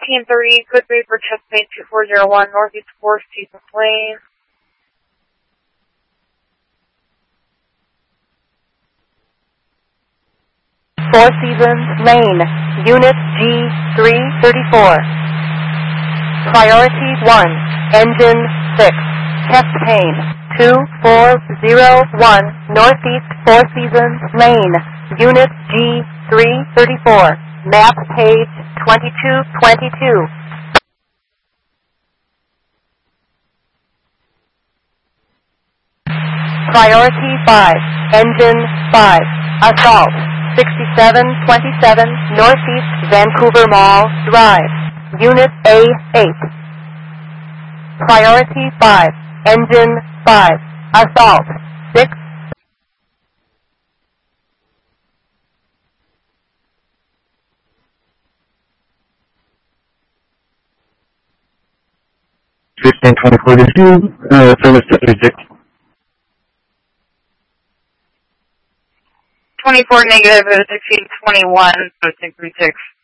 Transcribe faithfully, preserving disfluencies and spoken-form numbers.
fourteen thirty, code three for Chesapeake two four zero one, Northeast Four Seasons Lane. Four Seasons Lane, Unit G three thirty-four. Priority one, Engine six, chest pain, two four zero one, Northeast Four Seasons Lane, Unit G three thirty-four, map page twenty-two twenty-two. Priority five, Engine five, Assault, sixty-seven twenty-seven, Northeast Vancouver Mall Drive, Unit A eight. Priority five, Engine five, Assault, six. fifteen twenty-four to two, uh, service to thirty-six. twenty-four negative, sixteen twenty-one, posting three six.